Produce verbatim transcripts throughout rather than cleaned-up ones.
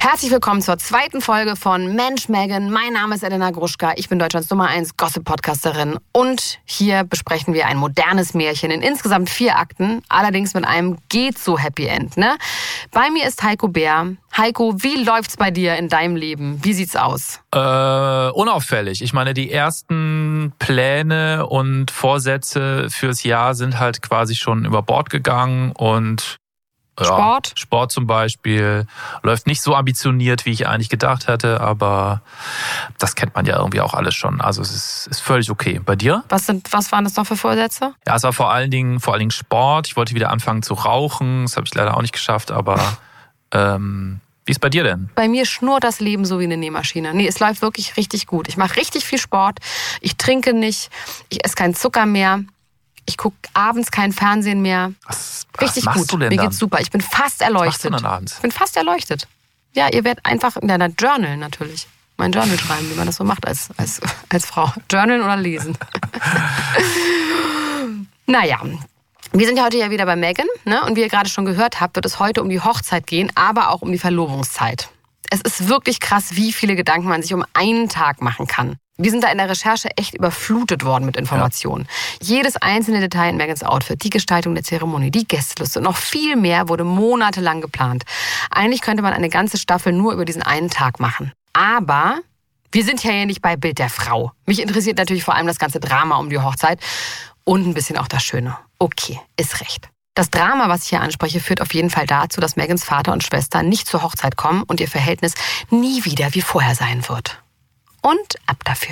Herzlich willkommen zur zweiten Folge von Mensch Meghan. Mein Name ist Elena Gruschka. Ich bin Deutschlands Nummer eins Gossip-Podcasterin. Und hier besprechen wir ein modernes Märchen in insgesamt vier Akten. Allerdings mit einem geht-so-Happy End. Ne? Bei mir ist Heiko Bär. Heiko, wie läuft's bei dir in deinem Leben? Wie sieht's aus? Äh, unauffällig. Ich meine, die ersten Pläne und Vorsätze fürs Jahr sind halt quasi schon über Bord gegangen und ja, Sport? Sport zum Beispiel läuft nicht so ambitioniert, wie ich eigentlich gedacht hatte, aber das kennt man ja irgendwie auch alles schon. Also es ist, ist völlig okay. Bei dir? Was sind, was waren das noch für Vorsätze? Ja, es war vor allen Dingen, vor allen Dingen Sport. Ich wollte wieder anfangen zu rauchen. Das habe ich leider auch nicht geschafft, aber ähm, wie ist bei dir denn? Bei mir schnurrt das Leben so wie eine Nähmaschine. Nee, es läuft wirklich richtig gut. Ich mache richtig viel Sport. Ich trinke nicht. Ich esse keinen Zucker mehr. Ich gucke abends kein Fernsehen mehr. Was, Richtig was machst gut. du denn Mir dann? geht's super. Ich bin fast erleuchtet. Was machst du dann abends? Ich bin fast erleuchtet. Ja, ihr werdet einfach in deiner Journal natürlich. Mein Journal schreiben, wie man das so macht als, als, als Frau. Journal oder lesen. Naja, wir sind ja heute ja wieder bei Meghan. Ne? Und wie ihr gerade schon gehört habt, wird es heute um die Hochzeit gehen, aber auch um die Verlobungszeit. Es ist wirklich krass, wie viele Gedanken man sich um einen Tag machen kann. Wir sind da in der Recherche echt überflutet worden mit Informationen. Ja. Jedes einzelne Detail in Meghans Outfit, die Gestaltung der Zeremonie, die Gästeliste und noch viel mehr wurde monatelang geplant. Eigentlich könnte man eine ganze Staffel nur über diesen einen Tag machen. Aber wir sind ja hier nicht bei Bild der Frau. Mich interessiert natürlich vor allem das ganze Drama um die Hochzeit und ein bisschen auch das Schöne. Okay, ist recht. Das Drama, was ich hier anspreche, führt auf jeden Fall dazu, dass Meghans Vater und Schwester nicht zur Hochzeit kommen und ihr Verhältnis nie wieder wie vorher sein wird. Und ab dafür.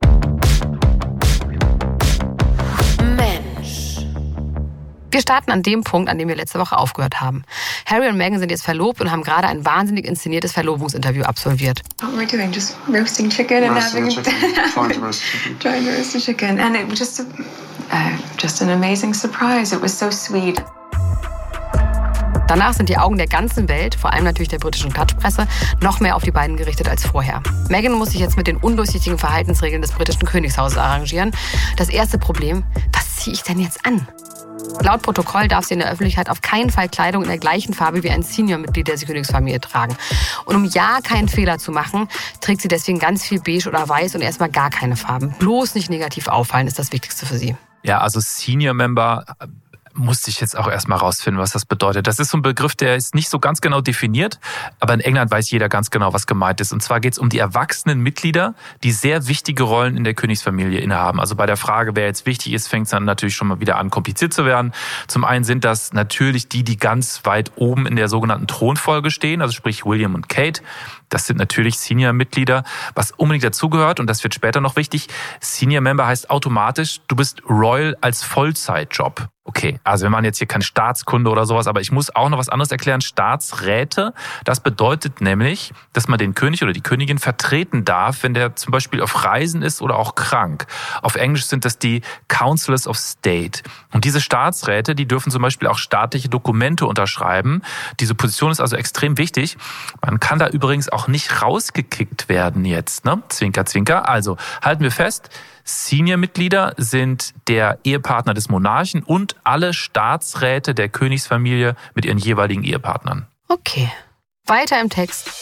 Mensch. Wir starten an dem Punkt, an dem wir letzte Woche aufgehört haben. Harry und Meghan sind jetzt verlobt und haben gerade ein wahnsinnig inszeniertes Verlobungsinterview absolviert. What we're doing, just roasting chicken and Roasting having chicken. Trying to roast chicken. trying to roast the chicken, and it was just a, uh, just an amazing surprise. It was so sweet. Danach sind die Augen der ganzen Welt, vor allem natürlich der britischen Klatschpresse, noch mehr auf die beiden gerichtet als vorher. Meghan muss sich jetzt mit den undurchsichtigen Verhaltensregeln des britischen Königshauses arrangieren. Das erste Problem, was ziehe ich denn jetzt an? Laut Protokoll darf sie in der Öffentlichkeit auf keinen Fall Kleidung in der gleichen Farbe wie ein Senior-Mitglied der Königsfamilie tragen. Und um ja keinen Fehler zu machen, trägt sie deswegen ganz viel beige oder weiß und erstmal gar keine Farben. Bloß nicht negativ auffallen ist das Wichtigste für sie. Ja, also Senior-Member musste ich jetzt auch erstmal rausfinden, was das bedeutet. Das ist so ein Begriff, der ist nicht so ganz genau definiert, aber in England weiß jeder ganz genau, was gemeint ist. Und zwar geht es um die erwachsenen Mitglieder, die sehr wichtige Rollen in der Königsfamilie innehaben. Also bei der Frage, wer jetzt wichtig ist, fängt es dann natürlich schon mal wieder an, kompliziert zu werden. Zum einen sind das natürlich die, die ganz weit oben in der sogenannten Thronfolge stehen, also sprich William und Kate. Das sind natürlich Senior-Mitglieder. Was unbedingt dazugehört, und das wird später noch wichtig, Senior-Member heißt automatisch, du bist Royal als Vollzeitjob. Okay, also wir machen jetzt hier keine Staatskunde oder sowas, aber ich muss auch noch was anderes erklären. Staatsräte, das bedeutet nämlich, dass man den König oder die Königin vertreten darf, wenn der zum Beispiel auf Reisen ist oder auch krank. Auf Englisch sind das die Councillors of State. Und diese Staatsräte, die dürfen zum Beispiel auch staatliche Dokumente unterschreiben. Diese Position ist also extrem wichtig. Man kann da übrigens auch nicht rausgekickt werden jetzt, ne? Zwinker, zwinker. Also halten wir fest, Senior-Mitglieder sind der Ehepartner des Monarchen und alle Staatsräte der Königsfamilie mit ihren jeweiligen Ehepartnern. Okay, weiter im Text.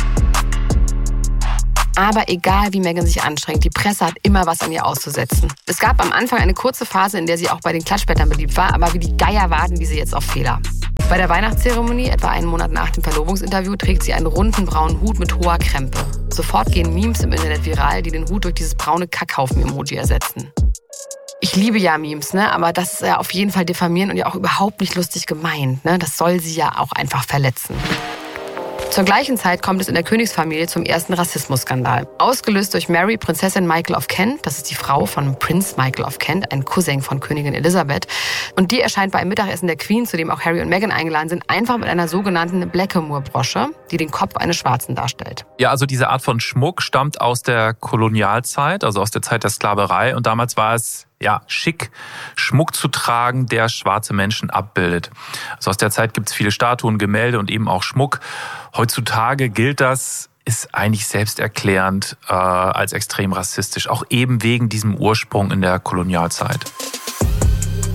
Aber egal, wie Meghan sich anstrengt, die Presse hat immer was an ihr auszusetzen. Es gab am Anfang eine kurze Phase, in der sie auch bei den Klatschblättern beliebt war, aber wie die Geier warten diese jetzt auf Fehler. Bei der Weihnachtszeremonie, etwa einen Monat nach dem Verlobungsinterview, trägt sie einen runden braunen Hut mit hoher Krempe. Sofort gehen Memes im Internet viral, die den Hut durch dieses braune Kackhaufen-Emoji ersetzen. Ich liebe ja Memes, ne? Aber das ist ja auf jeden Fall diffamierend und ja auch überhaupt nicht lustig gemeint. Ne? Das soll sie ja auch einfach verletzen. Zur gleichen Zeit kommt es in der Königsfamilie zum ersten Rassismusskandal. Ausgelöst durch Mary, Prinzessin Michael of Kent, das ist die Frau von Prince Michael of Kent, ein Cousin von Königin Elisabeth. Und die erscheint bei einem Mittagessen der Queen, zu dem auch Harry und Meghan eingeladen sind, einfach mit einer sogenannten Blackamoor-Brosche, die den Kopf eines Schwarzen darstellt. Ja, also diese Art von Schmuck stammt aus der Kolonialzeit, also aus der Zeit der Sklaverei. Und damals war es ja schick, Schmuck zu tragen, der schwarze Menschen abbildet. Also aus der Zeit gibt es viele Statuen, Gemälde und eben auch Schmuck. Heutzutage gilt das, ist eigentlich selbsterklärend äh, als extrem rassistisch, auch eben wegen diesem Ursprung in der Kolonialzeit.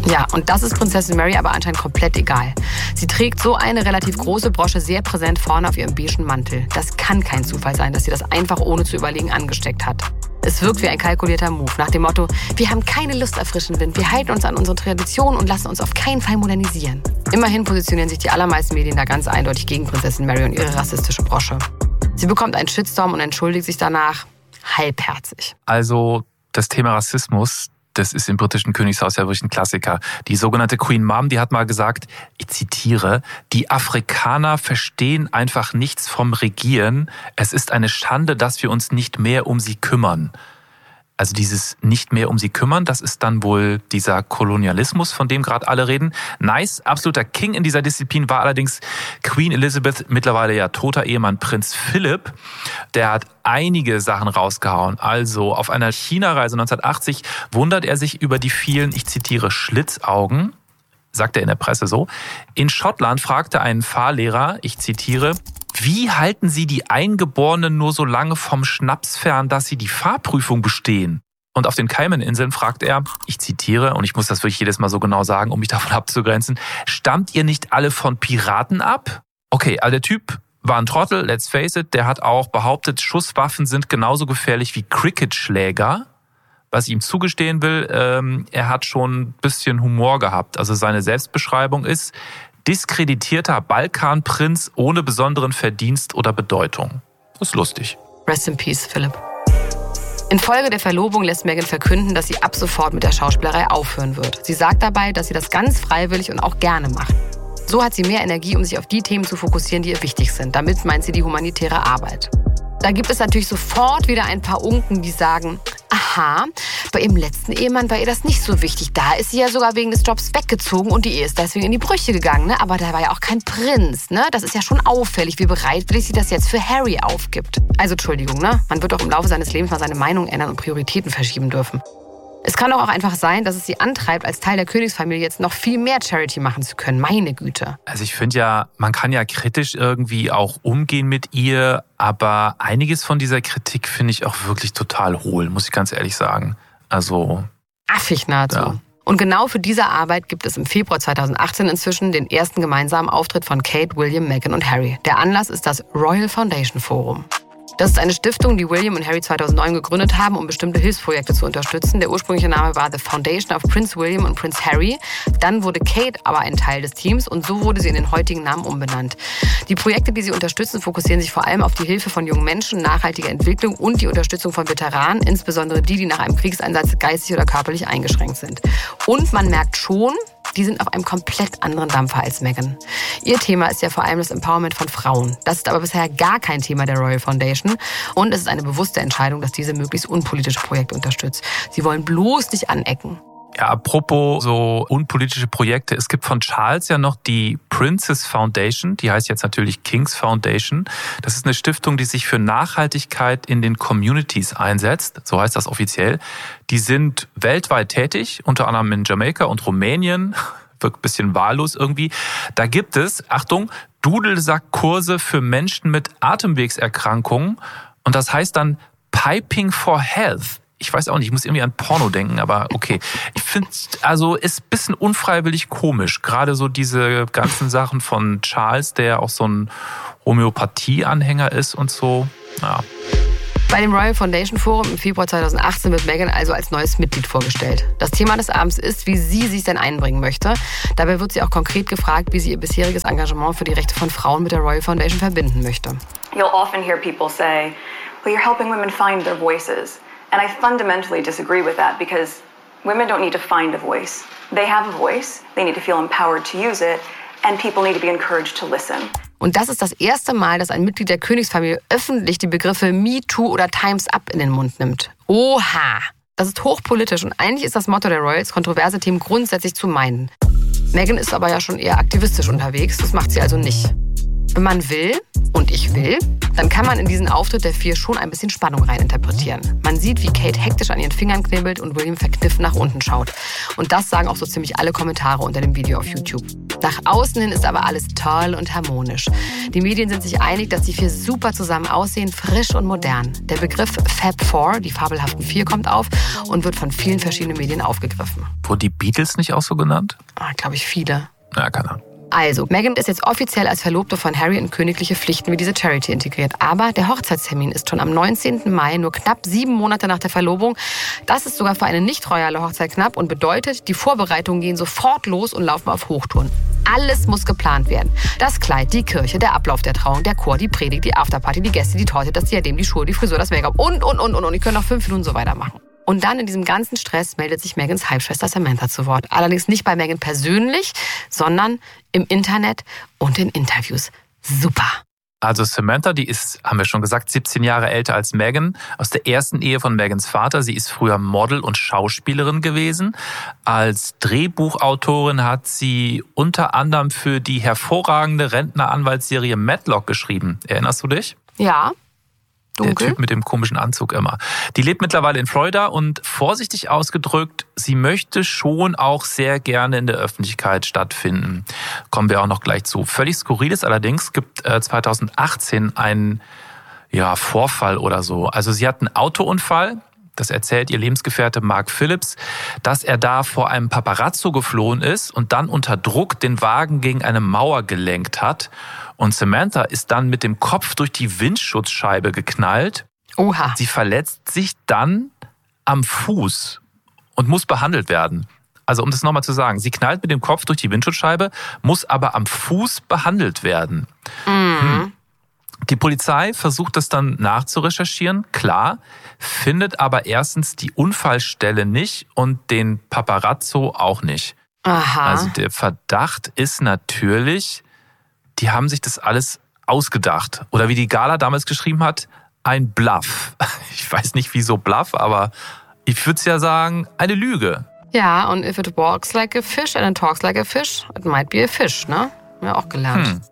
Ja, und das ist Prinzessin Mary aber anscheinend komplett egal. Sie trägt so eine relativ große Brosche sehr präsent vorne auf ihrem beigen Mantel. Das kann kein Zufall sein, dass sie das einfach ohne zu überlegen angesteckt hat. Es wirkt wie ein kalkulierter Move, nach dem Motto, wir haben keine Lust auf frischen Wind, wir halten uns an unsere Tradition und lassen uns auf keinen Fall modernisieren. Immerhin positionieren sich die allermeisten Medien da ganz eindeutig gegen Prinzessin Mary und ihre rassistische Brosche. Sie bekommt einen Shitstorm und entschuldigt sich danach halbherzig. Also das Thema Rassismus, das ist im britischen Königshaus ja wirklich ein Klassiker. Die sogenannte Queen Mum, die hat mal gesagt, ich zitiere, die Afrikaner verstehen einfach nichts vom Regieren. Es ist eine Schande, dass wir uns nicht mehr um sie kümmern. Also dieses nicht mehr um sie kümmern, das ist dann wohl dieser Kolonialismus, von dem gerade alle reden. Nice, absoluter King in dieser Disziplin war allerdings Queen Elizabeth, mittlerweile ja toter Ehemann Prinz Philipp. Der hat einige Sachen rausgehauen. Also auf einer China-Reise neunzehnhundertachtzig wundert er sich über die vielen, ich zitiere, Schlitzaugen, sagt er in der Presse so. In Schottland fragte ein Fahrlehrer, ich zitiere, wie halten Sie die Eingeborenen nur so lange vom Schnaps fern, dass sie die Fahrprüfung bestehen? Und auf den Cayman-Inseln fragt er, ich zitiere, und ich muss das wirklich jedes Mal so genau sagen, um mich davon abzugrenzen, stammt ihr nicht alle von Piraten ab? Okay, also der Typ war ein Trottel, let's face it, der hat auch behauptet, Schusswaffen sind genauso gefährlich wie Cricketschläger. Was ich ihm zugestehen will, ähm, er hat schon ein bisschen Humor gehabt. Also seine Selbstbeschreibung ist, diskreditierter Balkanprinz ohne besonderen Verdienst oder Bedeutung. Das ist lustig. Rest in peace, Philipp. Infolge der Verlobung lässt Meghan verkünden, dass sie ab sofort mit der Schauspielerei aufhören wird. Sie sagt dabei, dass sie das ganz freiwillig und auch gerne macht. So hat sie mehr Energie, um sich auf die Themen zu fokussieren, die ihr wichtig sind. Damit meint sie die humanitäre Arbeit. Da gibt es natürlich sofort wieder ein paar Unken, die sagen, aha, bei ihrem letzten Ehemann war ihr das nicht so wichtig. Da ist sie ja sogar wegen des Jobs weggezogen und die Ehe ist deswegen in die Brüche gegangen. Ne? Aber da war ja auch kein Prinz. Ne? Das ist ja schon auffällig, wie bereitwillig sie das jetzt für Harry aufgibt. Also Entschuldigung, ne? Man wird doch im Laufe seines Lebens mal seine Meinung ändern und Prioritäten verschieben dürfen. Es kann doch auch einfach sein, dass es sie antreibt, als Teil der Königsfamilie jetzt noch viel mehr Charity machen zu können. Meine Güte. Also ich finde ja, man kann ja kritisch irgendwie auch umgehen mit ihr, aber einiges von dieser Kritik finde ich auch wirklich total hohl, muss ich ganz ehrlich sagen. Also affig nahezu. Ja. Und genau für diese Arbeit gibt es im Februar zweitausendachtzehn inzwischen den ersten gemeinsamen Auftritt von Kate, William, Meghan und Harry. Der Anlass ist das Royal Foundation Forum. Das ist eine Stiftung, die William und Harry zweitausendneun gegründet haben, um bestimmte Hilfsprojekte zu unterstützen. Der ursprüngliche Name war The Foundation of Prince William und Prince Harry. Dann wurde Kate aber ein Teil des Teams und so wurde sie in den heutigen Namen umbenannt. Die Projekte, die sie unterstützen, fokussieren sich vor allem auf die Hilfe von jungen Menschen, nachhaltige Entwicklung und die Unterstützung von Veteranen, insbesondere die, die nach einem Kriegseinsatz geistig oder körperlich eingeschränkt sind. Und man merkt schon, die sind auf einem komplett anderen Dampfer als Meghan. Ihr Thema ist ja vor allem das Empowerment von Frauen. Das ist aber bisher gar kein Thema der Royal Foundation. Und es ist eine bewusste Entscheidung, dass diese möglichst unpolitische Projekte unterstützt. Sie wollen bloß nicht anecken. Ja, apropos so unpolitische Projekte. Es gibt von Charles ja noch die Princess Foundation. Die heißt jetzt natürlich King's Foundation. Das ist eine Stiftung, die sich für Nachhaltigkeit in den Communities einsetzt. So heißt das offiziell. Die sind weltweit tätig, unter anderem in Jamaika und Rumänien. Wirkt ein bisschen wahllos irgendwie. Da gibt es, Achtung, Dudelsackkurse für Menschen mit Atemwegserkrankungen. Und das heißt dann Piping for Health. Ich weiß auch nicht, ich muss irgendwie an Porno denken, aber okay. Ich finde, also ist ein bisschen unfreiwillig komisch. Gerade so diese ganzen Sachen von Charles, der auch so ein Homöopathie-Anhänger ist und so. Ja. Bei dem Royal Foundation Forum im Februar zweitausendachtzehn wird Meghan also als neues Mitglied vorgestellt. Das Thema des Abends ist, wie sie sich denn einbringen möchte. Dabei wird sie auch konkret gefragt, wie sie ihr bisheriges Engagement für die Rechte von Frauen mit der Royal Foundation verbinden möchte. You'll often hear people say, well, you're helping women find their voices. And I fundamentally disagree with that because women don't need to find a voice. They have a voice, they need to feel empowered to use it, and people need to be encouraged to listen. Und das ist das erste Mal, dass ein Mitglied der Königsfamilie öffentlich die Begriffe MeToo oder Time's Up in den Mund nimmt. Oha! Das ist hochpolitisch und eigentlich ist das Motto der Royals, kontroverse Themen grundsätzlich zu meiden. Meghan ist aber ja schon eher aktivistisch unterwegs, das macht sie also nicht. Wenn man will, und ich will, dann kann man in diesen Auftritt der vier schon ein bisschen Spannung reininterpretieren. Man sieht, wie Kate hektisch an ihren Fingern knibbelt und William verkniffen nach unten schaut. Und das sagen auch so ziemlich alle Kommentare unter dem Video auf YouTube. Nach außen hin ist aber alles toll und harmonisch. Die Medien sind sich einig, dass die vier super zusammen aussehen, frisch und modern. Der Begriff Fab Four, die fabelhaften Vier, kommt auf und wird von vielen verschiedenen Medien aufgegriffen. Wurden die Beatles nicht auch so genannt? Ah, glaube ich, viele. Ja, keine Ahnung. Also, Meghan ist jetzt offiziell als Verlobte von Harry in königliche Pflichten wie diese Charity integriert. Aber der Hochzeitstermin ist schon am neunzehnten Mai, nur knapp sieben Monate nach der Verlobung. Das ist sogar für eine nicht royale Hochzeit knapp und bedeutet, die Vorbereitungen gehen sofort los und laufen auf Hochtouren. Alles muss geplant werden. Das Kleid, die Kirche, der Ablauf der Trauung, der Chor, die Predigt, die Afterparty, die Gäste, die Torte, das Diadem, die Schuhe, die Frisur, das Make-up und, und, und, und. Und ich könnte noch fünf Minuten so weitermachen. Und dann in diesem ganzen Stress meldet sich Megans Halbschwester Samantha zu Wort. Allerdings nicht bei Meghan persönlich, sondern im Internet und in Interviews. Super. Also Samantha, die ist, haben wir schon gesagt, siebzehn Jahre älter als Meghan, aus der ersten Ehe von Megans Vater. Sie ist früher Model und Schauspielerin gewesen. Als Drehbuchautorin hat sie unter anderem für die hervorragende Rentneranwaltsserie Matlock geschrieben. Erinnerst du dich? Ja. Dunkel. Der Typ mit dem komischen Anzug immer. Die lebt mittlerweile in Florida und vorsichtig ausgedrückt, sie möchte schon auch sehr gerne in der Öffentlichkeit stattfinden. Kommen wir auch noch gleich zu. Völlig skurril ist allerdings, gibt äh, zweitausendachtzehn einen ja, Vorfall oder so. Also sie hat einen Autounfall, das erzählt ihr Lebensgefährte Mark Phillips, dass er da vor einem Paparazzo geflohen ist und dann unter Druck den Wagen gegen eine Mauer gelenkt hat. Und Samantha ist dann mit dem Kopf durch die Windschutzscheibe geknallt. Oha. Sie verletzt sich dann am Fuß und muss behandelt werden. Also um das nochmal zu sagen, sie knallt mit dem Kopf durch die Windschutzscheibe, muss aber am Fuß behandelt werden. Mhm. Hm. Die Polizei versucht das dann nachzurecherchieren, klar, findet aber erstens die Unfallstelle nicht und den Paparazzo auch nicht. Aha. Also der Verdacht ist natürlich, die haben sich das alles ausgedacht. Oder wie die Gala damals geschrieben hat, ein Bluff. Ich weiß nicht, wieso Bluff, aber ich würde es ja sagen, eine Lüge. Ja, und if it walks like a fish and it talks like a fish, it might be a fish, ne? Haben wir auch gelernt. Hm.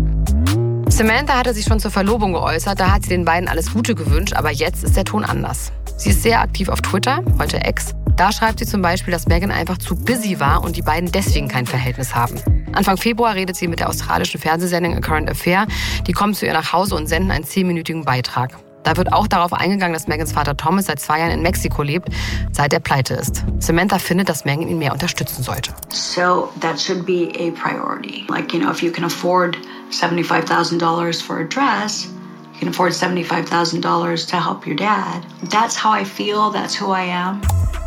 Samantha hatte sich schon zur Verlobung geäußert, da hat sie den beiden alles Gute gewünscht, aber jetzt ist der Ton anders. Sie ist sehr aktiv auf Twitter, heute X. Da schreibt sie zum Beispiel, dass Meghan einfach zu busy war und die beiden deswegen kein Verhältnis haben. Anfang Februar redet sie mit der australischen Fernsehsendung A Current Affair. Die kommen zu ihr nach Hause und senden einen zehnminütigen Beitrag. Da wird auch darauf eingegangen, dass Megans Vater Thomas seit zwei Jahren in Mexiko lebt, seit er pleite ist. Samantha findet, dass Meghan ihn mehr unterstützen sollte. So that should be a priority. Like, you know, if you can afford seventy-five thousand dollars for a dress, you can afford seventy-five thousand dollars to help your dad. That's how I feel, that's who I am.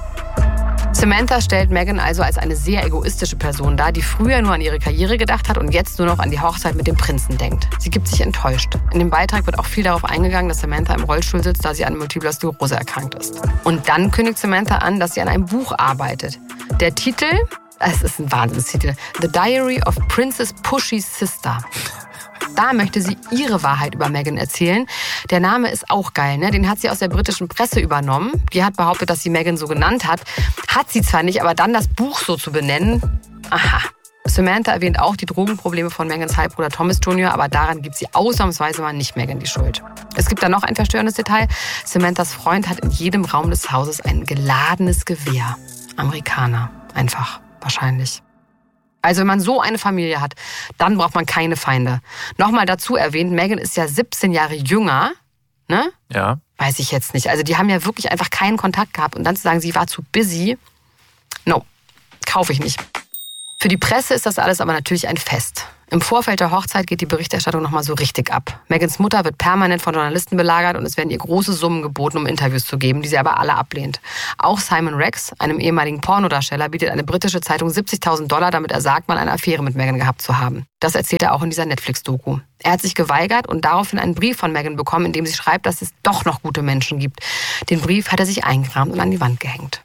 Samantha stellt Meghan also als eine sehr egoistische Person dar, die früher nur an ihre Karriere gedacht hat und jetzt nur noch an die Hochzeit mit dem Prinzen denkt. Sie gibt sich enttäuscht. In dem Beitrag wird auch viel darauf eingegangen, dass Samantha im Rollstuhl sitzt, da sie an Multipler Sklerose erkrankt ist. Und dann kündigt Samantha an, dass sie an einem Buch arbeitet. Der Titel, es ist ein Wahnsinnstitel, The Diary of Princess Pushy's Sister. Da möchte sie ihre Wahrheit über Meghan erzählen. Der Name ist auch geil, ne? Den hat sie aus der britischen Presse übernommen. Die hat behauptet, dass sie Meghan so genannt hat. Hat sie zwar nicht, aber dann das Buch so zu benennen, aha. Samantha erwähnt auch die Drogenprobleme von Megans Halbbruder Thomas Junior, aber daran gibt sie ausnahmsweise mal nicht Meghan die Schuld. Es gibt da noch ein verstörendes Detail. Samanthas Freund hat in jedem Raum des Hauses ein geladenes Gewehr. Amerikaner. Einfach. Wahrscheinlich. Also wenn man so eine Familie hat, dann braucht man keine Feinde. Nochmal dazu erwähnt, Meghan ist ja siebzehn Jahre jünger, ne? Ja. Weiß ich jetzt nicht. Also die haben ja wirklich einfach keinen Kontakt gehabt. Und dann zu sagen, sie war zu busy, no, kaufe ich nicht. Für die Presse ist das alles aber natürlich ein Fest. Im Vorfeld der Hochzeit geht die Berichterstattung nochmal so richtig ab. Megans Mutter wird permanent von Journalisten belagert und es werden ihr große Summen geboten, um Interviews zu geben, die sie aber alle ablehnt. Auch Simon Rex, einem ehemaligen Pornodarsteller, bietet eine britische Zeitung siebzigtausend Dollar, damit er sagt, mal eine Affäre mit Meghan gehabt zu haben. Das erzählt er auch in dieser Netflix-Doku. Er hat sich geweigert und daraufhin einen Brief von Meghan bekommen, in dem sie schreibt, dass es doch noch gute Menschen gibt. Den Brief hat er sich eingerahmt und an die Wand gehängt.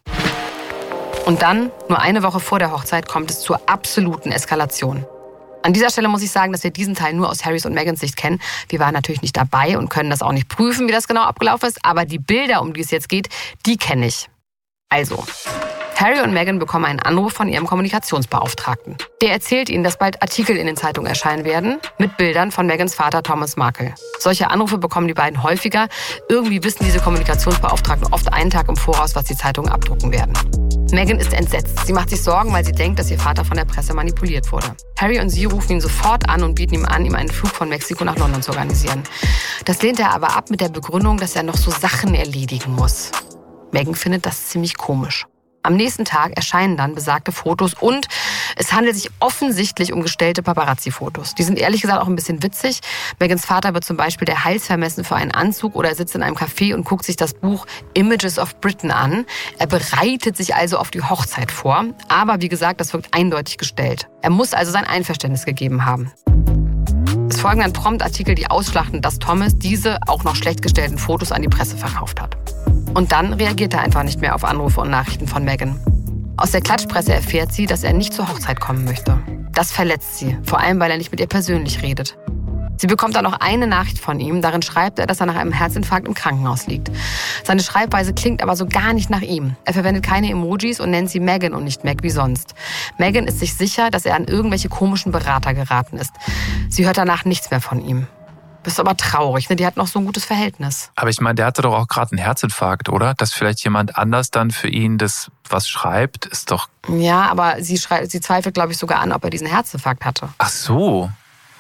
Und dann, nur eine Woche vor der Hochzeit, kommt es zur absoluten Eskalation. An dieser Stelle muss ich sagen, dass wir diesen Teil nur aus Harrys und Megans Sicht kennen. Wir waren natürlich nicht dabei und können das auch nicht prüfen, wie das genau abgelaufen ist. Aber die Bilder, um die es jetzt geht, die kenne ich. Also, Harry und Meghan bekommen einen Anruf von ihrem Kommunikationsbeauftragten. Der erzählt ihnen, dass bald Artikel in den Zeitungen erscheinen werden mit Bildern von Meghans Vater Thomas Markle. Solche Anrufe bekommen die beiden häufiger. Irgendwie wissen diese Kommunikationsbeauftragten oft einen Tag im Voraus, was die Zeitungen abdrucken werden. Meghan ist entsetzt. Sie macht sich Sorgen, weil sie denkt, dass ihr Vater von der Presse manipuliert wurde. Harry und sie rufen ihn sofort an und bieten ihm an, ihm einen Flug von Mexiko nach London zu organisieren. Das lehnt er aber ab mit der Begründung, dass er noch so Sachen erledigen muss. Meghan findet das ziemlich komisch. Am nächsten Tag erscheinen dann besagte Fotos und es handelt sich offensichtlich um gestellte Paparazzi-Fotos. Die sind ehrlich gesagt auch ein bisschen witzig. Meghans Vater wird zum Beispiel der Hals vermessen für einen Anzug oder er sitzt in einem Café und guckt sich das Buch Images of Britain an. Er bereitet sich also auf die Hochzeit vor. Aber wie gesagt, das wirkt eindeutig gestellt. Er muss also sein Einverständnis gegeben haben. Es folgen dann prompt Artikel, die ausschlachten, dass Thomas diese auch noch schlecht gestellten Fotos an die Presse verkauft hat. Und dann reagiert er einfach nicht mehr auf Anrufe und Nachrichten von Meghan. Aus der Klatschpresse erfährt sie, dass er nicht zur Hochzeit kommen möchte. Das verletzt sie, vor allem weil er nicht mit ihr persönlich redet. Sie bekommt dann noch eine Nachricht von ihm. Darin schreibt er, dass er nach einem Herzinfarkt im Krankenhaus liegt. Seine Schreibweise klingt aber so gar nicht nach ihm. Er verwendet keine Emojis und nennt sie Meghan und nicht Meg wie sonst. Meghan ist sich sicher, dass er an irgendwelche komischen Berater geraten ist. Sie hört danach nichts mehr von ihm. Das ist aber traurig, ne? Die hat noch so ein gutes Verhältnis. Aber ich meine, der hatte doch auch gerade einen Herzinfarkt, oder? Dass vielleicht jemand anders dann für ihn das was schreibt, ist doch... Ja, aber sie, schreibt, sie zweifelt, glaube ich, sogar an, ob er diesen Herzinfarkt hatte. Ach so.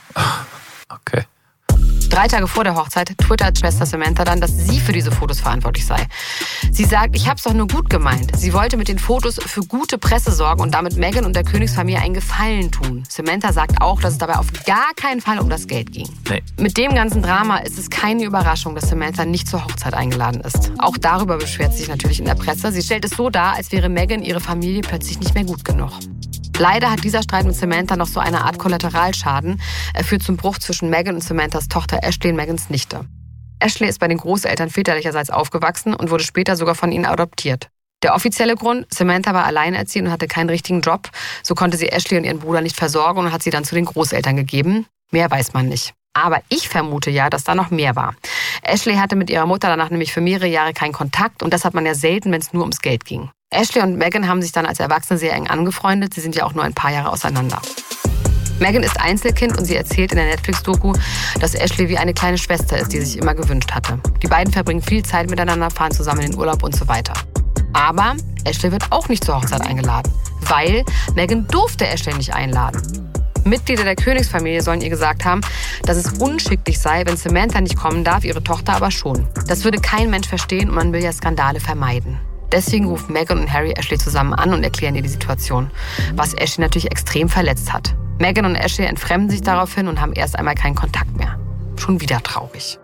Okay. Drei Tage vor der Hochzeit twittert Schwester Samantha dann, dass sie für diese Fotos verantwortlich sei. Sie sagt, ich hab's doch nur gut gemeint. Sie wollte mit den Fotos für gute Presse sorgen und damit Meghan und der Königsfamilie einen Gefallen tun. Samantha sagt auch, dass es dabei auf gar keinen Fall um das Geld ging. Nee. Mit dem ganzen Drama ist es keine Überraschung, dass Samantha nicht zur Hochzeit eingeladen ist. Auch darüber beschwert sie sich natürlich in der Presse. Sie stellt es so dar, als wäre Meghan ihre Familie plötzlich nicht mehr gut genug. Leider hat dieser Streit mit Samantha noch so eine Art Kollateralschaden. Er führt zum Bruch zwischen Meghan und Samanthas Tochter Ashley und Meghans Nichte. Ashley ist bei den Großeltern väterlicherseits aufgewachsen und wurde später sogar von ihnen adoptiert. Der offizielle Grund, Samantha war alleinerziehend und hatte keinen richtigen Job. So konnte sie Ashley und ihren Bruder nicht versorgen und hat sie dann zu den Großeltern gegeben. Mehr weiß man nicht. Aber ich vermute ja, dass da noch mehr war. Ashley hatte mit ihrer Mutter danach nämlich für mehrere Jahre keinen Kontakt und das hat man ja selten, wenn es nur ums Geld ging. Ashley und Meghan haben sich dann als Erwachsene sehr eng angefreundet. Sie sind ja auch nur ein paar Jahre auseinander. Meghan ist Einzelkind und sie erzählt in der Netflix-Doku, dass Ashley wie eine kleine Schwester ist, die sich immer gewünscht hatte. Die beiden verbringen viel Zeit miteinander, fahren zusammen in den Urlaub und so weiter. Aber Ashley wird auch nicht zur Hochzeit eingeladen, weil Meghan durfte Ashley nicht einladen. Mitglieder der Königsfamilie sollen ihr gesagt haben, dass es unschicklich sei, wenn Samantha nicht kommen darf, ihre Tochter aber schon. Das würde kein Mensch verstehen und man will ja Skandale vermeiden. Deswegen rufen Meghan und Harry Ashley zusammen an und erklären ihr die Situation, was Ashley natürlich extrem verletzt hat. Meghan und Ashley entfremden sich daraufhin und haben erst einmal keinen Kontakt mehr. Schon wieder traurig.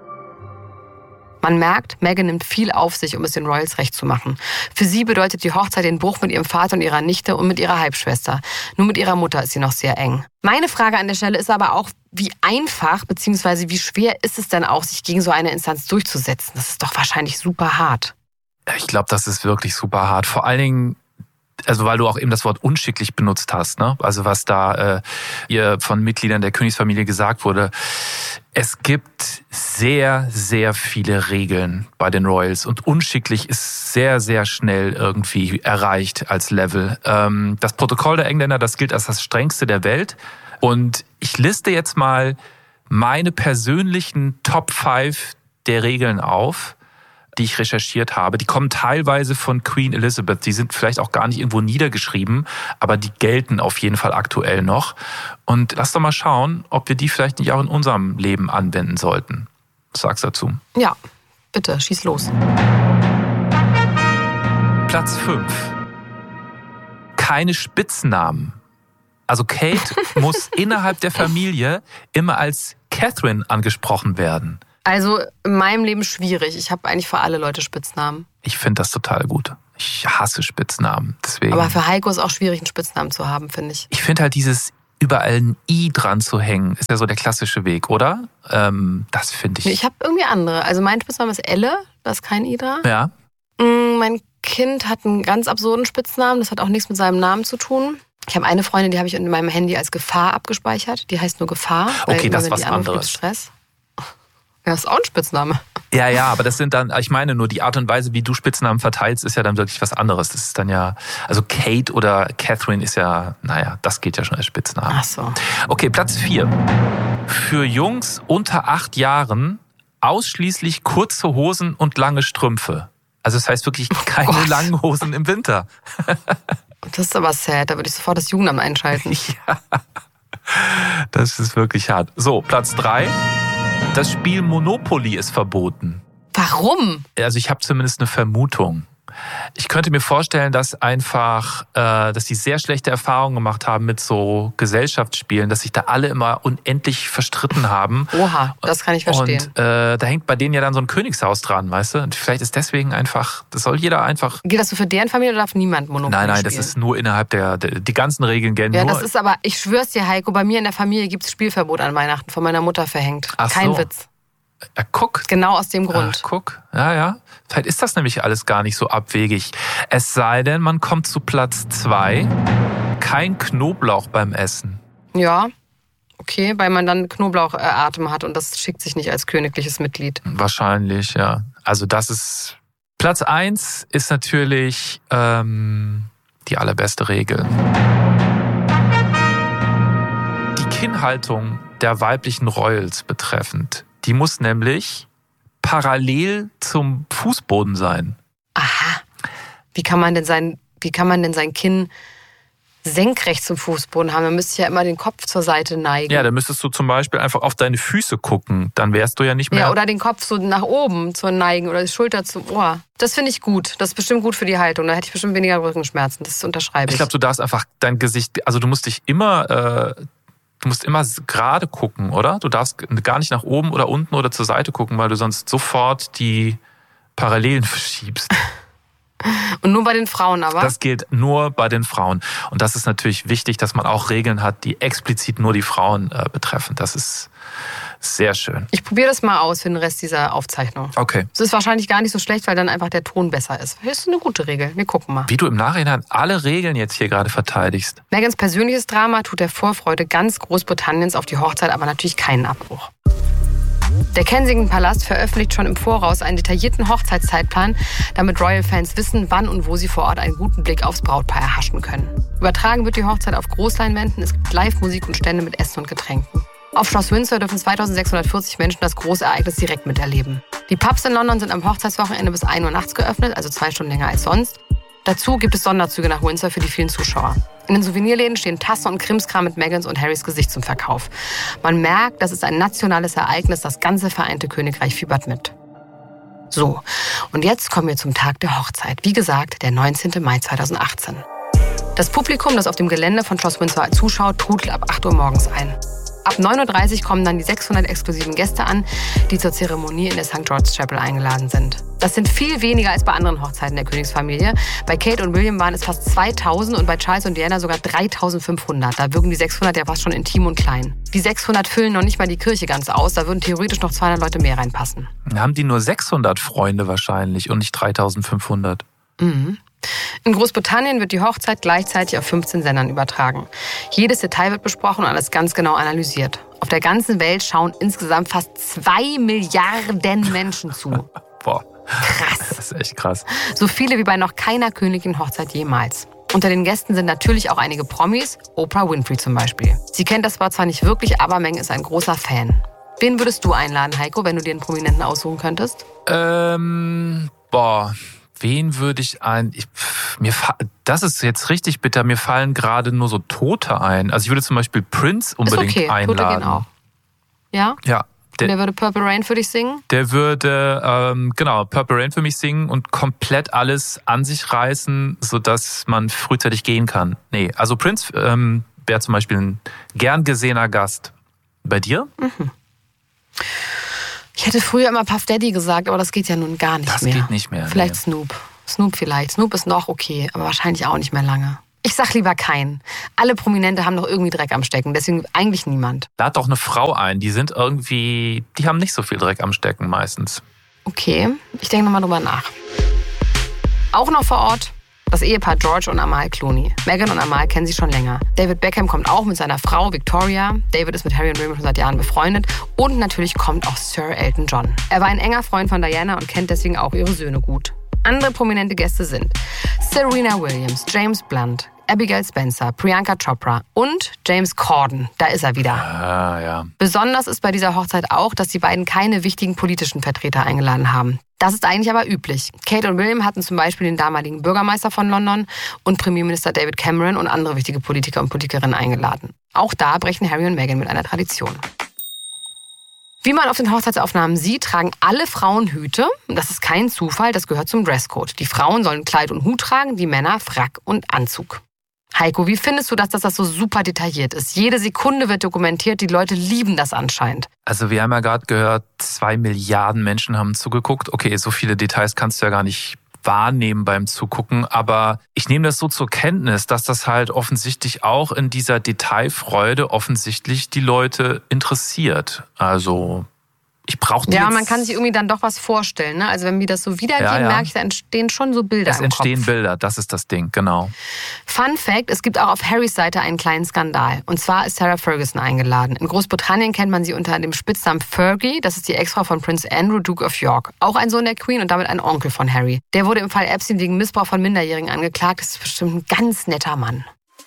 Man merkt, Meghan nimmt viel auf sich, um es den Royals recht zu machen. Für sie bedeutet die Hochzeit den Bruch mit ihrem Vater und ihrer Nichte und mit ihrer Halbschwester. Nur mit ihrer Mutter ist sie noch sehr eng. Meine Frage an der Stelle ist aber auch, wie einfach bzw. wie schwer ist es denn auch, sich gegen so eine Instanz durchzusetzen? Das ist doch wahrscheinlich super hart. Ich glaube, das ist wirklich super hart. Vor allen Dingen, also weil du auch eben das Wort unschicklich benutzt hast, ne? Also was da äh, ihr von Mitgliedern der Königsfamilie gesagt wurde. Es gibt sehr, sehr viele Regeln bei den Royals und unschicklich ist sehr, sehr schnell irgendwie erreicht als Level. Ähm, das Protokoll der Engländer, das gilt als das strengste der Welt. Und ich liste jetzt mal meine persönlichen Top fünf der Regeln auf, die ich recherchiert habe. Die kommen teilweise von Queen Elizabeth. Die sind vielleicht auch gar nicht irgendwo niedergeschrieben, aber die gelten auf jeden Fall aktuell noch. Und lass doch mal schauen, ob wir die vielleicht nicht auch in unserem Leben anwenden sollten. Was sagst du dazu? Ja, bitte, schieß los. Platz fünf. Keine Spitznamen. Also Kate muss innerhalb der Familie immer als Catherine angesprochen werden. Also in meinem Leben schwierig. Ich habe eigentlich für alle Leute Spitznamen. Ich finde das total gut. Ich hasse Spitznamen. Deswegen. Aber für Heiko ist auch schwierig, einen Spitznamen zu haben, finde ich. Ich finde halt dieses überall ein I dran zu hängen, ist ja so der klassische Weg, oder? Ähm, das finde ich... Ich habe irgendwie andere. Also mein Spitzname ist Elle, da ist kein I dran. Ja. Mein Kind hat einen ganz absurden Spitznamen. Das hat auch nichts mit seinem Namen zu tun. Ich habe eine Freundin, die habe ich in meinem Handy als Gefahr abgespeichert. Die heißt nur Gefahr. Okay, das ist was anderes. Stress. Ja, ist auch ein Spitzname. Ja, ja, aber das sind dann, ich meine nur, die Art und Weise, wie du Spitznamen verteilst, ist ja dann wirklich was anderes. Das ist dann ja, also Kate oder Catherine ist ja, naja, das geht ja schon als Spitzname. Ach so. Okay, Platz vier. Für Jungs unter acht Jahren ausschließlich kurze Hosen und lange Strümpfe. Also das heißt wirklich keine oh langen Hosen im Winter. Das ist aber sad, da würde ich sofort das Jugendamt einschalten. Ja, das ist wirklich hart. So, Platz drei. Das Spiel Monopoly ist verboten. Warum? Also ich habe zumindest eine Vermutung. Ich könnte mir vorstellen, dass einfach, äh, dass die sehr schlechte Erfahrungen gemacht haben mit so Gesellschaftsspielen, dass sich da alle immer unendlich verstritten haben. Oha, das kann ich verstehen. Und äh, da hängt bei denen ja dann so ein Königshaus dran, weißt du? Und vielleicht ist deswegen einfach, das soll jeder einfach... Geht das so für deren Familie oder darf niemand Monopoly Nein, nein, spielen? das ist nur innerhalb der, der die ganzen Regeln gelten Ja, nur... das ist aber, ich schwör's dir, Heiko, bei mir in der Familie gibt's Spielverbot an Weihnachten, von meiner Mutter verhängt. Ach Kein so. Witz. Ja, guck. Genau aus dem Grund. Ach, guck, ja, ja. Vielleicht ist das nämlich alles gar nicht so abwegig. Es sei denn, man kommt zu Platz zwei. Kein Knoblauch beim Essen. Ja, okay, weil man dann Knoblauchatem hat und das schickt sich nicht als königliches Mitglied. Wahrscheinlich, ja. Also das ist... Platz eins ist natürlich ähm, die allerbeste Regel. Die Kinnhaltung der weiblichen Royals betreffend. Die muss nämlich parallel zum Fußboden sein. Aha. Wie kann man denn sein, wie kann man denn sein Kinn senkrecht zum Fußboden haben? Man müsste ja immer den Kopf zur Seite neigen. Ja, dann müsstest du zum Beispiel einfach auf deine Füße gucken. Dann wärst du ja nicht mehr... Ja, oder den Kopf so nach oben zu neigen oder die Schulter zum Ohr. Das finde ich gut. Das ist bestimmt gut für die Haltung. Da hätte ich bestimmt weniger Rückenschmerzen. Das unterschreibe ich. Ich glaube, du darfst einfach dein Gesicht... Also du musst dich immer... Äh, Du musst immer gerade gucken, oder? Du darfst gar nicht nach oben oder unten oder zur Seite gucken, weil du sonst sofort die Parallelen verschiebst. Und nur bei den Frauen aber? Das gilt nur bei den Frauen. Und das ist natürlich wichtig, dass man auch Regeln hat, die explizit nur die Frauen äh, betreffen. Das ist sehr schön. Ich probiere das mal aus für den Rest dieser Aufzeichnung. Okay. Es ist wahrscheinlich gar nicht so schlecht, weil dann einfach der Ton besser ist. Das ist eine gute Regel. Wir gucken mal. Wie du im Nachhinein alle Regeln jetzt hier gerade verteidigst. Megans persönliches Drama tut der Vorfreude ganz Großbritanniens auf die Hochzeit aber natürlich keinen Abbruch. Der Kensington-Palast veröffentlicht schon im Voraus einen detaillierten Hochzeitszeitplan, damit Royal-Fans wissen, wann und wo sie vor Ort einen guten Blick aufs Brautpaar erhaschen können. Übertragen wird die Hochzeit auf Großleinwänden, es gibt Live-Musik und Stände mit Essen und Getränken. Auf Schloss Windsor dürfen zweitausendsechshundertvierzig Menschen das Großereignis direkt miterleben. Die Pubs in London sind am Hochzeitswochenende bis ein Uhr nachts geöffnet, also zwei Stunden länger als sonst. Dazu gibt es Sonderzüge nach Windsor für die vielen Zuschauer. In den Souvenirläden stehen Tassen und Krimskram mit Megans und Harrys Gesicht zum Verkauf. Man merkt, das ist ein nationales Ereignis, das ganze Vereinte Königreich fiebert mit. So, und jetzt kommen wir zum Tag der Hochzeit. Wie gesagt, der neunzehnten Mai zweitausendachtzehn. Das Publikum, das auf dem Gelände von Schloss Windsor zuschaut, trudelt ab acht Uhr morgens ein. Ab neun Uhr dreißig kommen dann die sechshundert exklusiven Gäste an, die zur Zeremonie in der Sankt George's Chapel eingeladen sind. Das sind viel weniger als bei anderen Hochzeiten der Königsfamilie. Bei Kate und William waren es fast zweitausend und bei Charles und Diana sogar dreitausendfünfhundert. Da wirken die sechshundert ja fast schon intim und klein. Die sechshundert füllen noch nicht mal die Kirche ganz aus, da würden theoretisch noch zweihundert Leute mehr reinpassen. Haben die nur sechshundert Freunde wahrscheinlich und nicht dreitausendfünfhundert? Mhm. In Großbritannien wird die Hochzeit gleichzeitig auf fünfzehn Sendern übertragen. Jedes Detail wird besprochen und alles ganz genau analysiert. Auf der ganzen Welt schauen insgesamt fast zwei Milliarden Menschen zu. Boah, krass. Das ist echt krass. So viele wie bei noch keiner königlichen Hochzeit jemals. Unter den Gästen sind natürlich auch einige Promis, Oprah Winfrey zum Beispiel. Sie kennt das zwar nicht wirklich, aber Meghan ist ein großer Fan. Wen würdest du einladen, Heiko, wenn du dir einen Prominenten aussuchen könntest? Ähm, boah... Wen würde ich ein... Ich, mir, das ist jetzt richtig bitter. Mir fallen gerade nur so Tote ein. Also ich würde zum Beispiel Prince unbedingt ist okay. einladen. Tote gehen auch. Ja? Ja. Der, der würde Purple Rain für dich singen? Der würde, ähm, genau, Purple Rain für mich singen und komplett alles an sich reißen, sodass man frühzeitig gehen kann. Nee, also Prince ähm, wäre zum Beispiel ein gern gesehener Gast. Bei dir? Mhm. Ich hätte früher immer Puff Daddy gesagt, aber das geht ja nun gar nicht das mehr. Das geht nicht mehr. Vielleicht nee. Snoop. Snoop vielleicht. Snoop ist noch okay, aber wahrscheinlich auch nicht mehr lange. Ich sag lieber keinen. Alle Prominente haben doch irgendwie Dreck am Stecken, deswegen eigentlich niemand. Lad doch eine Frau ein, die sind irgendwie, die haben nicht so viel Dreck am Stecken meistens. Okay, ich denke nochmal drüber nach. Auch noch vor Ort Das Ehepaar George und Amal Clooney. Meghan und Amal kennen sie schon länger. David Beckham kommt auch mit seiner Frau Victoria. David ist mit Harry und William schon seit Jahren befreundet. Und natürlich kommt auch Sir Elton John. Er war ein enger Freund von Diana und kennt deswegen auch ihre Söhne gut. Andere prominente Gäste sind Serena Williams, James Blunt, Abigail Spencer, Priyanka Chopra und James Corden. Da ist er wieder. Ah, ja. Besonders ist bei dieser Hochzeit auch, dass die beiden keine wichtigen politischen Vertreter eingeladen haben. Das ist eigentlich aber üblich. Kate und William hatten zum Beispiel den damaligen Bürgermeister von London und Premierminister David Cameron und andere wichtige Politiker und Politikerinnen eingeladen. Auch da brechen Harry und Meghan mit einer Tradition. Wie man auf den Hochzeitsaufnahmen sieht, tragen alle Frauen Hüte. Das ist kein Zufall, das gehört zum Dresscode. Die Frauen sollen Kleid und Hut tragen, die Männer Frack und Anzug. Heiko, wie findest du das, dass das so super detailliert ist? Jede Sekunde wird dokumentiert, die Leute lieben das anscheinend. Also wir haben ja gerade gehört, zwei Milliarden Menschen haben zugeguckt. Okay, so viele Details kannst du ja gar nicht wahrnehmen beim Zugucken, aber ich nehme das so zur Kenntnis, dass das halt offensichtlich auch in dieser Detailfreude offensichtlich die Leute interessiert. Also ich brauche Ja, man kann sich irgendwie dann doch was vorstellen. Ne? Also wenn wir das so wiedergeben, ja, ja. merke ich, da entstehen schon so Bilder Es im entstehen Kopf. Bilder, das ist das Ding, genau. Fun Fact, es gibt auch auf Harrys Seite einen kleinen Skandal. Und zwar ist Sarah Ferguson eingeladen. In Großbritannien kennt man sie unter dem Spitznamen Fergie. Das ist die Ex-Frau von Prince Andrew, Duke of York. Auch ein Sohn der Queen und damit ein Onkel von Harry. Der wurde im Fall Epstein wegen Missbrauch von Minderjährigen angeklagt. Das ist bestimmt ein ganz netter Mann.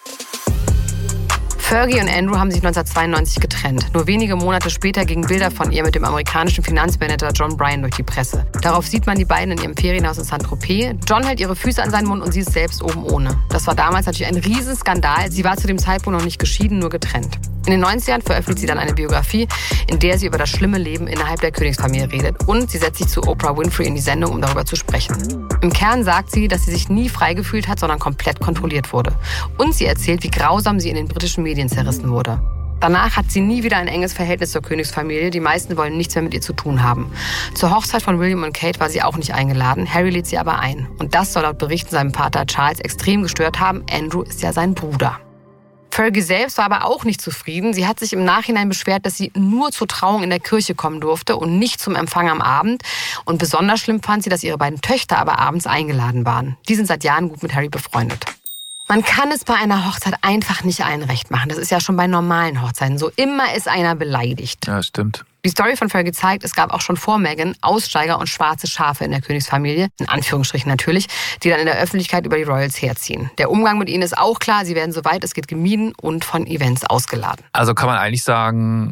Fergie und Andrew haben sich neunzehnhundertzweiundneunzig getrennt. Nur wenige Monate später gingen Bilder von ihr mit dem amerikanischen Finanzmanager John Bryan durch die Presse. Darauf sieht man die beiden in ihrem Ferienhaus in Saint-Tropez. John hält ihre Füße an seinen Mund und sie ist selbst oben ohne. Das war damals natürlich ein Riesenskandal. Sie war zu dem Zeitpunkt noch nicht geschieden, nur getrennt. In den neunzigern veröffentlicht sie dann eine Biografie, in der sie über das schlimme Leben innerhalb der Königsfamilie redet. Und sie setzt sich zu Oprah Winfrey in die Sendung, um darüber zu sprechen. Im Kern sagt sie, dass sie sich nie frei gefühlt hat, sondern komplett kontrolliert wurde. Und sie erzählt, wie grausam sie in den britischen Medien zerrissen wurde. Danach hat sie nie wieder ein enges Verhältnis zur Königsfamilie. Die meisten wollen nichts mehr mit ihr zu tun haben. Zur Hochzeit von William und Kate war sie auch nicht eingeladen. Harry lädt sie aber ein. Und das soll laut Berichten seinem Vater Charles extrem gestört haben. Andrew ist ja sein Bruder. Fergie selbst war aber auch nicht zufrieden. Sie hat sich im Nachhinein beschwert, dass sie nur zur Trauung in der Kirche kommen durfte und nicht zum Empfang am Abend. Und besonders schlimm fand sie, dass ihre beiden Töchter aber abends eingeladen waren. Die sind seit Jahren gut mit Harry befreundet. Man kann es bei einer Hochzeit einfach nicht allen recht machen. Das ist ja schon bei normalen Hochzeiten so. Immer ist einer beleidigt. Ja, stimmt. Die Story von Fergie zeigt, es gab auch schon vor Meghan Aussteiger und schwarze Schafe in der Königsfamilie, in Anführungsstrichen natürlich, die dann in der Öffentlichkeit über die Royals herziehen. Der Umgang mit ihnen ist auch klar, sie werden soweit es geht gemieden und von Events ausgeladen. Also kann man eigentlich sagen,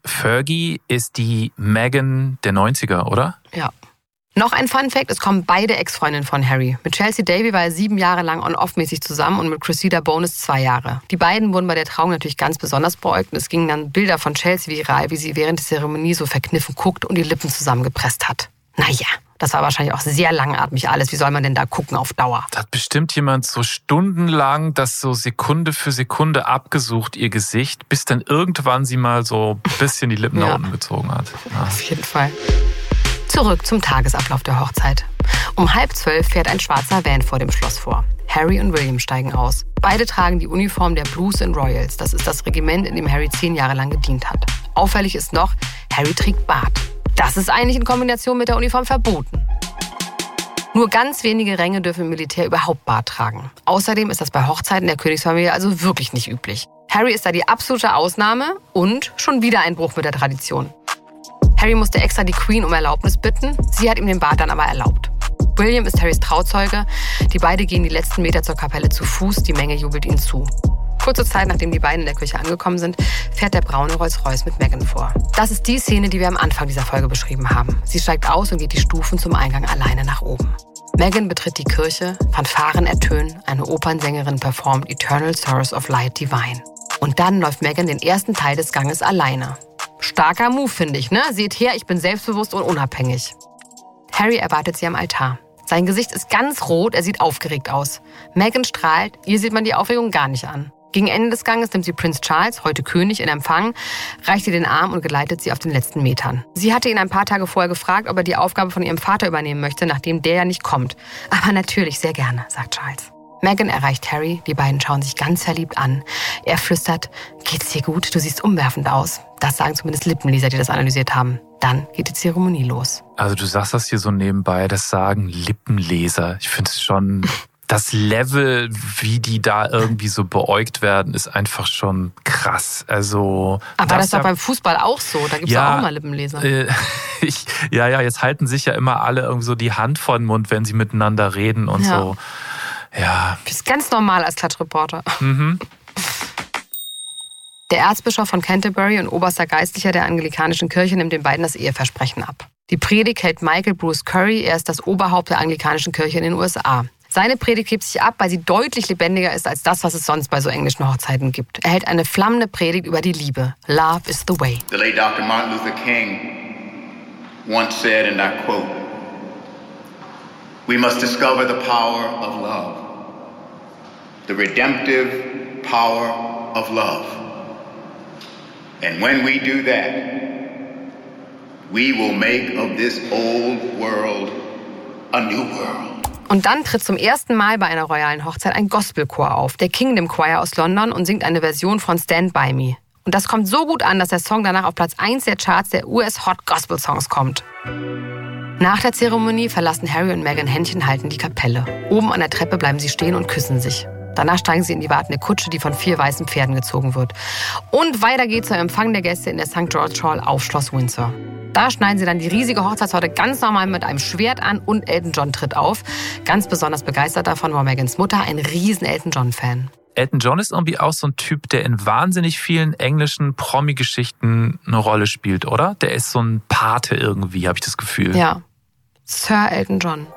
Fergie ist die Meghan der neunziger, oder? Ja. Noch ein Fun-Fact, es kommen beide Ex-Freundinnen von Harry. Mit Chelsea Davy war er sieben Jahre lang on-off-mäßig zusammen und mit Cressida Bonas zwei Jahre. Die beiden wurden bei der Trauung natürlich ganz besonders beäugt und es gingen dann Bilder von Chelsea viral, wie sie während der Zeremonie so verkniffen guckt und die Lippen zusammengepresst hat. Naja, das war wahrscheinlich auch sehr langatmig alles. Wie soll man denn da gucken auf Dauer? Da hat bestimmt jemand so stundenlang das so Sekunde für Sekunde abgesucht, ihr Gesicht, bis dann irgendwann sie mal so ein bisschen die Lippen ja. nach unten gezogen hat. Ja. Auf jeden Fall. Zurück zum Tagesablauf der Hochzeit. Um halb zwölf fährt ein schwarzer Van vor dem Schloss vor. Harry und William steigen aus. Beide tragen die Uniform der Blues and Royals. Das ist das Regiment, in dem Harry zehn Jahre lang gedient hat. Auffällig ist noch, Harry trägt Bart. Das ist eigentlich in Kombination mit der Uniform verboten. Nur ganz wenige Ränge dürfen im Militär überhaupt Bart tragen. Außerdem ist das bei Hochzeiten der Königsfamilie also wirklich nicht üblich. Harry ist da die absolute Ausnahme und schon wieder ein Bruch mit der Tradition. Harry musste extra die Queen um Erlaubnis bitten. Sie hat ihm den Bart dann aber erlaubt. William ist Harrys Trauzeuge. Die beiden gehen die letzten Meter zur Kapelle zu Fuß. Die Menge jubelt ihnen zu. Kurze Zeit, nachdem die beiden in der Küche angekommen sind, fährt der braune Rolls-Royce mit Meghan vor. Das ist die Szene, die wir am Anfang dieser Folge beschrieben haben. Sie steigt aus und geht die Stufen zum Eingang alleine nach oben. Meghan betritt die Kirche, Fanfaren ertönen, eine Opernsängerin performt Eternal Source of Light Divine. Und dann läuft Meghan den ersten Teil des Ganges alleine. Starker Move, finde ich, ne? Seht her, ich bin selbstbewusst und unabhängig. Harry erwartet sie am Altar. Sein Gesicht ist ganz rot, er sieht aufgeregt aus. Meghan strahlt, ihr sieht man die Aufregung gar nicht an. Gegen Ende des Ganges nimmt sie Prinz Charles, heute König, in Empfang, reicht ihr den Arm und geleitet sie auf den letzten Metern. Sie hatte ihn ein paar Tage vorher gefragt, ob er die Aufgabe von ihrem Vater übernehmen möchte, nachdem der ja nicht kommt. Aber natürlich, sehr gerne, sagt Charles. Meghan erreicht Harry, die beiden schauen sich ganz verliebt an. Er flüstert, geht's dir gut? Du siehst umwerfend aus. Das sagen zumindest Lippenleser, die das analysiert haben. Dann geht die Zeremonie los. Also du sagst das hier so nebenbei, das sagen Lippenleser. Ich finde es schon das Level, wie die da irgendwie so beäugt werden, ist einfach schon krass. Also, aber das ist doch beim Fußball auch so. Da gibt es ja, auch mal Lippenleser. Äh, ich, ja, ja, jetzt halten sich ja immer alle irgendwie so die Hand vor den Mund, wenn sie miteinander reden und ja. so. Ja. Das ist ganz normal als Klatschreporter. Mhm. Der Erzbischof von Canterbury und oberster Geistlicher der anglikanischen Kirche nimmt den beiden das Eheversprechen ab. Die Predigt hält Michael Bruce Curry, er ist das Oberhaupt der anglikanischen Kirche in den U S A. Seine Predigt hebt sich ab, weil sie deutlich lebendiger ist als das, was es sonst bei so englischen Hochzeiten gibt. Er hält eine flammende Predigt über die Liebe. Love is the way. The late Doctor Martin Luther King once said, and I quote, "We must discover the power of love, the redemptive power of love. And when we do that, we will make of this old world a new world." Und dann tritt zum ersten Mal bei einer royalen Hochzeit ein Gospelchor auf, der Kingdom Choir aus London, und singt eine Version von Stand By Me. Und das kommt so gut an, dass der Song danach auf Platz eins der Charts der U S Hot Gospel Songs kommt. Nach der Zeremonie verlassen Harry und Meghan Händchen halten die Kapelle. Oben an der Treppe bleiben sie stehen und küssen sich. Danach steigen sie in die wartende Kutsche, die von vier weißen Pferden gezogen wird. Und weiter geht's zum Empfang der Gäste in der Sankt George Hall auf Schloss Windsor. Da schneiden sie dann die riesige Hochzeitstorte ganz normal mit einem Schwert an und Elton John tritt auf. Ganz besonders begeistert davon war Meghans Mutter, ein riesen Elton John-Fan. Elton John ist irgendwie auch so ein Typ, der in wahnsinnig vielen englischen Promi-Geschichten eine Rolle spielt, oder? Der ist so ein Pate irgendwie, habe ich das Gefühl. Ja, Sir Elton John.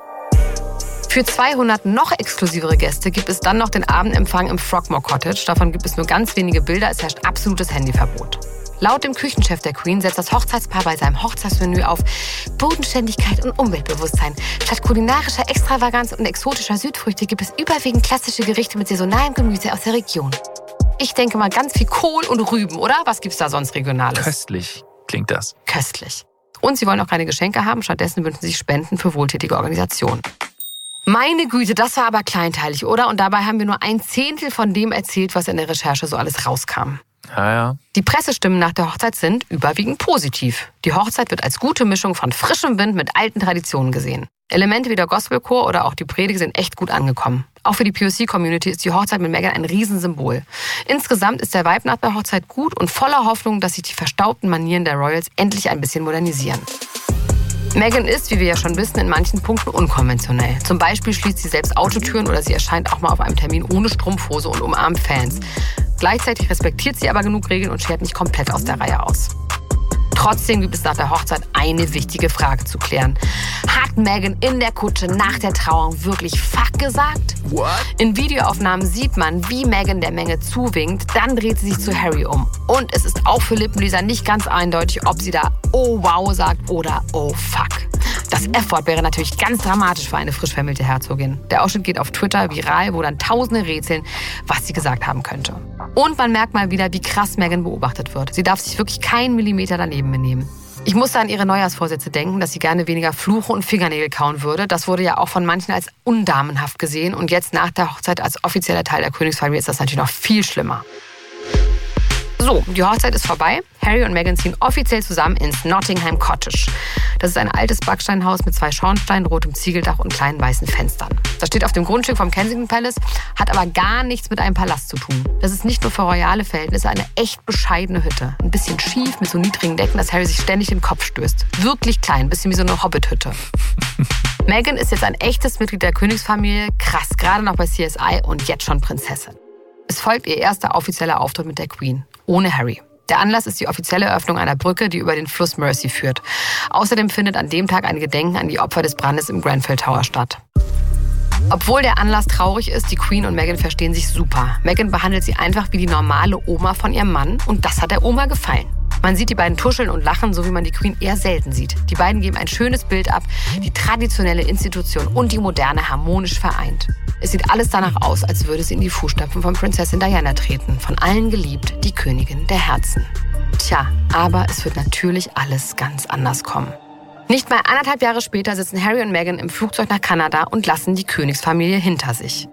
Für zweihundert noch exklusivere Gäste gibt es dann noch den Abendempfang im Frogmore Cottage. Davon gibt es nur ganz wenige Bilder, es herrscht absolutes Handyverbot. Laut dem Küchenchef der Queen setzt das Hochzeitspaar bei seinem Hochzeitsmenü auf Bodenständigkeit und Umweltbewusstsein. Statt kulinarischer Extravaganz und exotischer Südfrüchte gibt es überwiegend klassische Gerichte mit saisonalem Gemüse aus der Region. Ich denke mal ganz viel Kohl und Rüben, oder? Was gibt's da sonst Regionales? Köstlich klingt das. Köstlich. Und sie wollen auch keine Geschenke haben, stattdessen wünschen sie sich Spenden für wohltätige Organisationen. Meine Güte, das war aber kleinteilig, oder? Und dabei haben wir nur ein Zehntel von dem erzählt, was in der Recherche so alles rauskam. Ja, ja. Die Pressestimmen nach der Hochzeit sind überwiegend positiv. Die Hochzeit wird als gute Mischung von frischem Wind mit alten Traditionen gesehen. Elemente wie der Gospelchor oder auch die Predigt sind echt gut angekommen. Auch für die P O C-Community ist die Hochzeit mit Meghan ein Riesensymbol. Insgesamt ist der Vibe nach der Hochzeit gut und voller Hoffnung, dass sich die verstaubten Manieren der Royals endlich ein bisschen modernisieren. Meghan ist, wie wir ja schon wissen, in manchen Punkten unkonventionell. Zum Beispiel schließt sie selbst Autotüren oder sie erscheint auch mal auf einem Termin ohne Strumpfhose und umarmt Fans. Gleichzeitig respektiert sie aber genug Regeln und schert nicht komplett aus der Reihe aus. Trotzdem gibt es nach der Hochzeit eine wichtige Frage zu klären. Hat Meghan in der Kutsche nach der Trauung wirklich Fuck gesagt? What? In Videoaufnahmen sieht man, wie Meghan der Menge zuwinkt. Dann dreht sie sich zu Harry um. Und es ist auch für Lippenleser nicht ganz eindeutig, ob sie da oh wow sagt oder oh fuck. Das F-Wort wäre natürlich ganz dramatisch für eine frisch vermählte Herzogin. Der Ausschnitt geht auf Twitter viral, wo dann Tausende rätseln, was sie gesagt haben könnte. Und man merkt mal wieder, wie krass Meghan beobachtet wird. Sie darf sich wirklich keinen Millimeter daneben benehmen. Ich musste an ihre Neujahrsvorsätze denken, dass sie gerne weniger Fluche und Fingernägel kauen würde. Das wurde ja auch von manchen als undamenhaft gesehen. Und jetzt nach der Hochzeit als offizieller Teil der Königsfamilie ist das natürlich noch viel schlimmer. So, die Hochzeit ist vorbei. Harry und Meghan ziehen offiziell zusammen ins Nottingham Cottage. Das ist ein altes Backsteinhaus mit zwei Schornsteinen, rotem Ziegeldach und kleinen weißen Fenstern. Das steht auf dem Grundstück vom Kensington Palace, hat aber gar nichts mit einem Palast zu tun. Das ist nicht nur für royale Verhältnisse eine echt bescheidene Hütte. Ein bisschen schief, mit so niedrigen Decken, dass Harry sich ständig den Kopf stößt. Wirklich klein, ein bisschen wie so eine Hobbit-Hütte. Meghan ist jetzt ein echtes Mitglied der Königsfamilie, krass, gerade noch bei C S I und jetzt schon Prinzessin. Es folgt ihr erster offizieller Auftritt mit der Queen, ohne Harry. Der Anlass ist die offizielle Eröffnung einer Brücke, die über den Fluss Mersey führt. Außerdem findet an dem Tag ein Gedenken an die Opfer des Brandes im Grenfell Tower statt. Obwohl der Anlass traurig ist, die Queen und Meghan verstehen sich super. Meghan behandelt sie einfach wie die normale Oma von ihrem Mann und das hat der Oma gefallen. Man sieht die beiden tuscheln und lachen, so wie man die Queen eher selten sieht. Die beiden geben ein schönes Bild ab, die traditionelle Institution und die moderne harmonisch vereint. Es sieht alles danach aus, als würde sie in die Fußstapfen von Prinzessin Diana treten. Von allen geliebt, die Königin der Herzen. Tja, aber es wird natürlich alles ganz anders kommen. Nicht mal anderthalb Jahre später sitzen Harry und Meghan im Flugzeug nach Kanada und lassen die Königsfamilie hinter sich.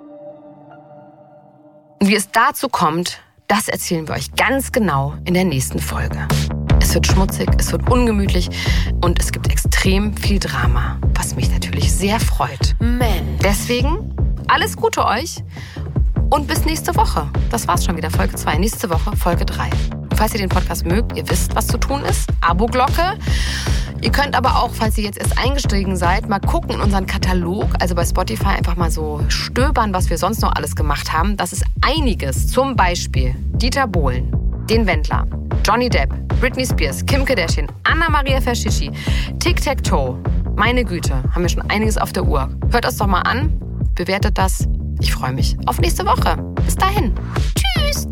Und wie es dazu kommt, das erzählen wir euch ganz genau in der nächsten Folge. Es wird schmutzig, es wird ungemütlich und es gibt extrem viel Drama, was mich natürlich sehr freut. Men. Deswegen Alles Gute euch und bis nächste Woche. Das war's schon wieder, Folge zwei. Nächste Woche Folge drei. Falls ihr den Podcast mögt, ihr wisst, was zu tun ist. Abo-Glocke. Ihr könnt aber auch, falls ihr jetzt erst eingestiegen seid, mal gucken in unseren Katalog, also bei Spotify einfach mal so stöbern, was wir sonst noch alles gemacht haben. Das ist einiges. Zum Beispiel Dieter Bohlen, den Wendler, Johnny Depp, Britney Spears, Kim Kardashian, Anna-Maria Verschicci, Tic-Tac-Toe. Meine Güte, haben wir schon einiges auf der Uhr. Hört es doch mal an, bewertet das. Ich freue mich auf nächste Woche. Bis dahin. Tschüss.